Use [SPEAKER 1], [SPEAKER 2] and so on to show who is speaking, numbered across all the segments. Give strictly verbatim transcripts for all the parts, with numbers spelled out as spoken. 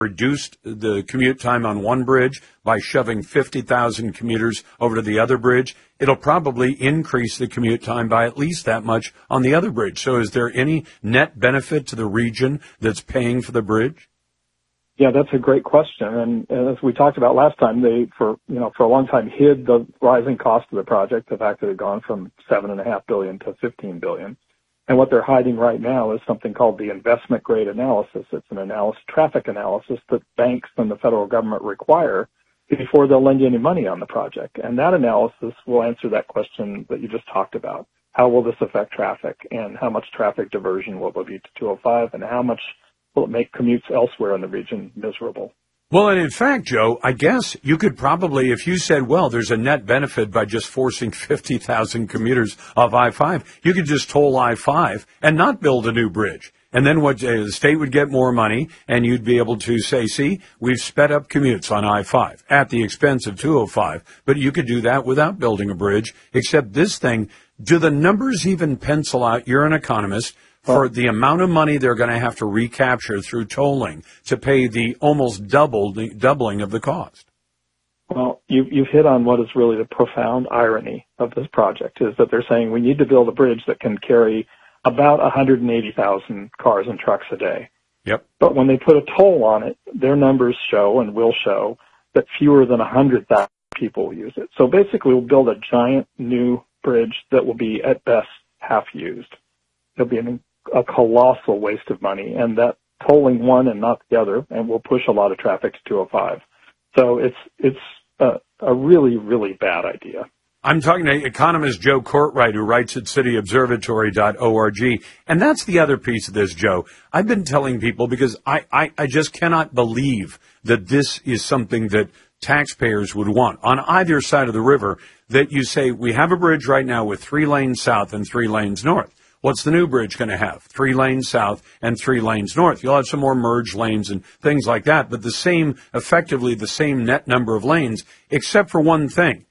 [SPEAKER 1] reduced the commute time on one bridge by shoving fifty thousand commuters over to the other bridge, it'll probably increase the commute time by at least that much on the other bridge. So is there any net benefit to the region that's paying for the bridge?
[SPEAKER 2] Yeah, that's a great question. And, and as we talked about last time, they, for, you know, for a long time hid the rising cost of the project, the fact that it had gone from seven and a half billion to fifteen billion. And what they're hiding right now is something called the investment grade analysis. It's an analysis, traffic analysis that banks and the federal government require before they'll lend you any money on the project. And that analysis will answer that question that you just talked about. How will this affect traffic, and how much traffic diversion will there be to two oh five, and how much will it make commutes elsewhere in the region miserable?
[SPEAKER 1] Well, and in fact, Joe, I guess you could probably, if you said, well, there's a net benefit by just forcing fifty thousand commuters off I five, you could just toll I five and not build a new bridge. And then what, uh, the state would get more money, and you'd be able to say, see, we've sped up commutes on I five at the expense of two oh five. But you could do that without building a bridge, except this thing, do the numbers even pencil out? You're an economist. For the amount of money they're going to have to recapture through tolling to pay the almost double, the doubling of the cost.
[SPEAKER 2] Well, you, you've hit on what is really the profound irony of this project, is that they're saying we need to build a bridge that can carry about one hundred eighty thousand cars and trucks a day.
[SPEAKER 1] Yep.
[SPEAKER 2] But when they put a toll on it, their numbers show and will show that fewer than one hundred thousand people will use it. So basically we'll build a giant new bridge that will be at best half used. It'll be an a colossal waste of money, and that tolling one and not the other, and will push a lot of traffic to two oh five. So it's it's a, a really, really bad idea.
[SPEAKER 1] I'm talking to economist Joe Courtwright, who writes at city observatory dot org. And that's the other piece of this, Joe. I've been telling people, because I, I, I just cannot believe that this is something that taxpayers would want on either side of the river, that you say we have a bridge right now with three lanes south and three lanes north. What's the new bridge going to have? Three lanes south and three lanes north. You'll have some more merge lanes and things like that, but the same, effectively the same net number of lanes, except for one thing.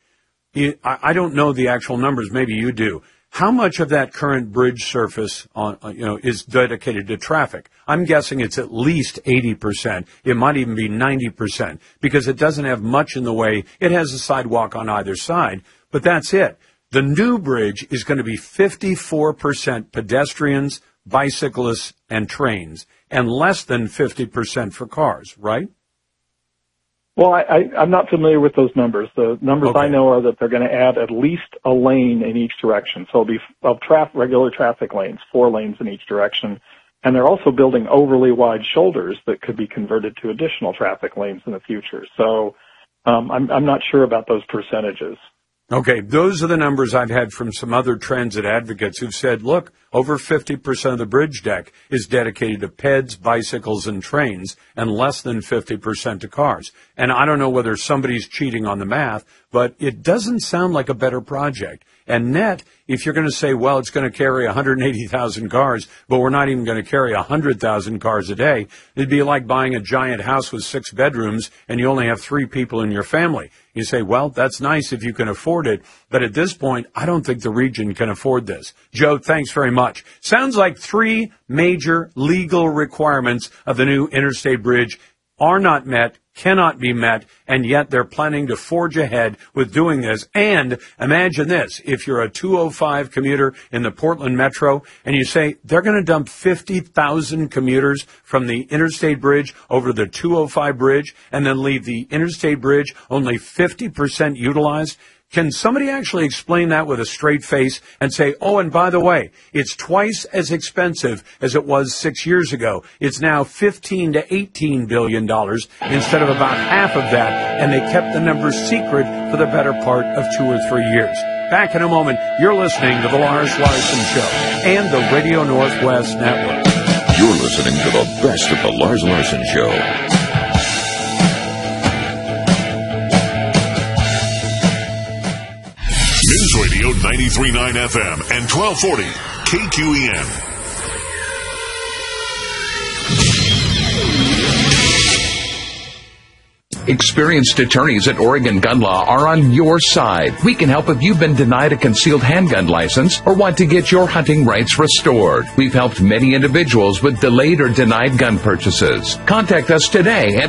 [SPEAKER 1] I don't know the actual numbers. Maybe you do. How much of that current bridge surface on, you know, is dedicated to traffic? I'm guessing it's at least eighty percent. It might even be ninety percent, because it doesn't have much in the way. It has a sidewalk on either side, but that's it. The new bridge is going to be fifty-four percent pedestrians, bicyclists, and trains, and less than fifty percent for cars, right?
[SPEAKER 2] Well, I, I, I'm not familiar with those numbers. The numbers
[SPEAKER 1] Okay.
[SPEAKER 2] I know are that they're going to add at least a lane in each direction. So it'll be of traf- regular traffic lanes, four lanes in each direction. And they're also building overly wide shoulders that could be converted to additional traffic lanes in the future. So um, I'm, I'm not sure about those percentages.
[SPEAKER 1] Okay, those are the numbers I've had from some other transit advocates who've said, look, over fifty percent of the bridge deck is dedicated to peds, bicycles, and trains, and less than fifty percent to cars. And I don't know whether somebody's cheating on the math, but it doesn't sound like a better project. And net, if you're going to say, well, it's going to carry one hundred eighty thousand cars, but we're not even going to carry one hundred thousand cars a day, it'd be like buying a giant house with six bedrooms and you only have three people in your family. You say, well, that's nice if you can afford it, but at this point, I don't think the region can afford this. Joe, thanks very much. Sounds like three major legal requirements of the new interstate bridge are not met, cannot be met, and yet they're planning to forge ahead with doing this. And imagine this, if you're a two oh five commuter in the Portland Metro and you say they're going to dump fifty thousand commuters from the interstate bridge over the two oh five bridge and then leave the interstate bridge only fifty percent utilized, can somebody actually explain that with a straight face and say, oh, and by the way, it's twice as expensive as it was six years ago. It's now fifteen to eighteen billion dollars instead of about half of that, and they kept the numbers secret for the better part of two or three years. Back in a moment, you're listening to The Lars Larson Show and the Radio Northwest Network.
[SPEAKER 3] You're listening to the best of The Lars Larson Show.
[SPEAKER 4] News Radio ninety-three point nine F M and twelve forty K Q E N.
[SPEAKER 5] Experienced attorneys at Oregon Gun Law are on your side. We can help if you've been denied a concealed handgun license or want to get your hunting rights restored. We've helped many individuals with delayed or denied gun purchases. Contact us today at